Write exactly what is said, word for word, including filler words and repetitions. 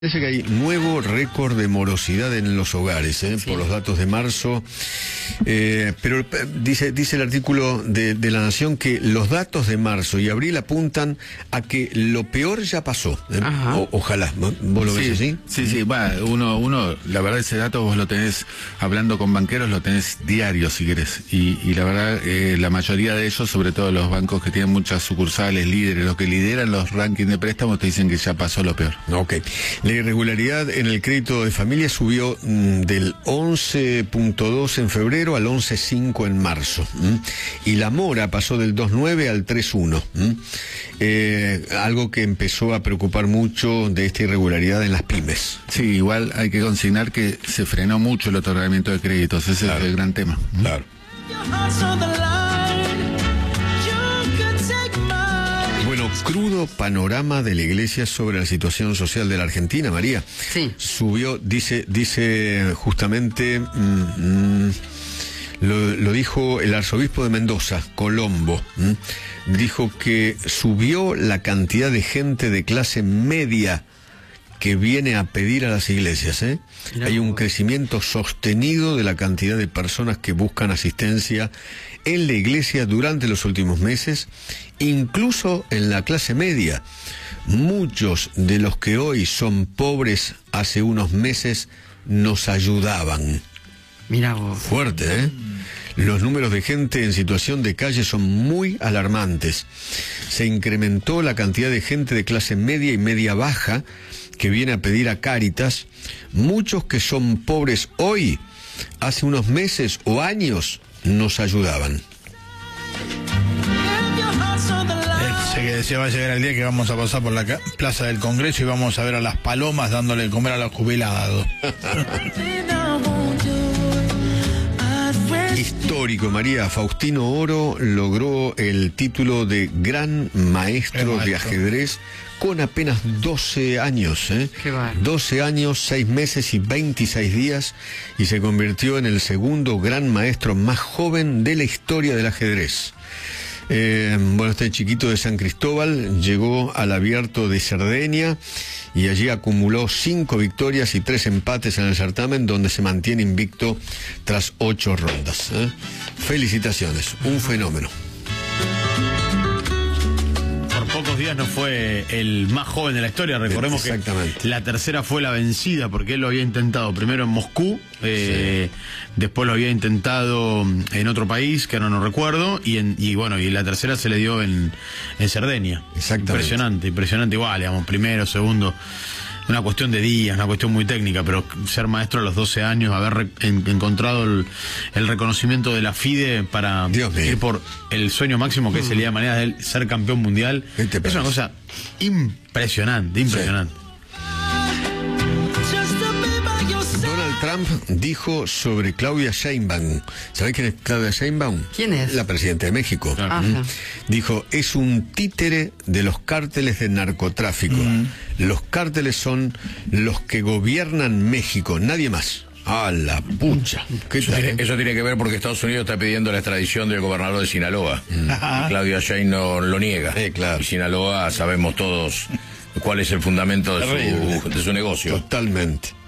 Parece que hay nuevo récord de morosidad en los hogares, ¿eh? Sí. Por los datos de marzo. Eh, pero dice, dice el artículo de, de La Nación que los datos de marzo y abril apuntan a que lo peor ya pasó. ¿eh? O, ojalá. ¿Vos lo sí, ves así? Sí, sí. Va, uno, uno, la verdad, ese dato vos lo tenés hablando con banqueros, lo tenés diario, si querés. Y, y la verdad, eh, la mayoría de ellos, sobre todo los bancos que tienen muchas sucursales, líderes, los que lideran los rankings de préstamos, te dicen que ya pasó lo peor. Ok. La irregularidad en el crédito de familia subió mmm, del once punto dos en febrero al once punto cinco en marzo. ¿m? Y la mora pasó del dos punto nueve al tres punto uno. Eh, algo que empezó a preocupar mucho de esta irregularidad en las pymes. Sí, igual hay que consignar que se frenó mucho el otorgamiento de créditos. Ese claro. es el gran tema. Claro. Crudo panorama de la Iglesia sobre la situación social de la Argentina, María. Sí. Subió, dice, dice justamente, mmm, mmm, lo, lo dijo el arzobispo de Mendoza, Colombo. Mmm, dijo que subió la cantidad de gente de clase media que viene a pedir a las iglesias, ¿eh? Hay un crecimiento sostenido de la cantidad de personas que buscan asistencia en la iglesia durante los últimos meses, incluso en la clase media. Muchos de los que hoy son pobres hace unos meses nos ayudaban. Mirá vos. Fuerte, ¿eh? Los números de gente en situación de calle son muy alarmantes. Se incrementó la cantidad de gente de clase media y media baja que viene a pedir a Cáritas. Muchos que son pobres hoy, hace unos meses o años, nos ayudaban. Sé que decía, va a llegar el día que vamos a pasar por la Plaza del Congreso y vamos a ver a las palomas dándole de comer a los jubilados. Histórico, María. Faustino Oro logró el título de Gran Maestro, maestro. de Ajedrez con apenas doce años, ¿eh? Qué bar. doce años, seis meses y veintiséis días, y se convirtió en el segundo gran maestro más joven de la historia del ajedrez. Eh, bueno, este chiquito de San Cristóbal llegó al Abierto de Cerdeña y allí acumuló cinco victorias y tres empates en el certamen, donde se mantiene invicto tras ocho rondas. ¿eh? Felicitaciones, un fenómeno. Por pocos días no fue el más joven de la historia, recordemos que la tercera fue la vencida, porque él lo había intentado primero en Moscú, eh, sí. después lo había intentado en otro país, que ahora no recuerdo, y, en, y bueno, y la tercera se le dio en, en Cerdeña. Exactamente. Impresionante, impresionante igual, digamos, primero, segundo, una cuestión de días, una cuestión muy técnica, pero ser maestro a los doce años, haber re, en, encontrado el, el reconocimiento de la FIDE para Dios ir mío. por el sueño máximo, que es el día de manera de él ser campeón mundial, es una cosa impresionante, impresionante. Sí. Trump dijo sobre Claudia Sheinbaum. ¿Sabés quién es Claudia Sheinbaum? ¿Quién es? La presidenta de México. Ajá. Dijo, es un títere de los cárteles de narcotráfico. Mm. Los cárteles son los que gobiernan México, nadie más. ¡Ah, la pucha! ¿Qué eso, tiene, eso tiene que ver porque Estados Unidos está pidiendo la extradición del gobernador de Sinaloa. Mm. Y Claudia Sheinbaum lo niega. Eh, claro. Y Sinaloa sabemos todos cuál es el fundamento de su, de su negocio. Totalmente.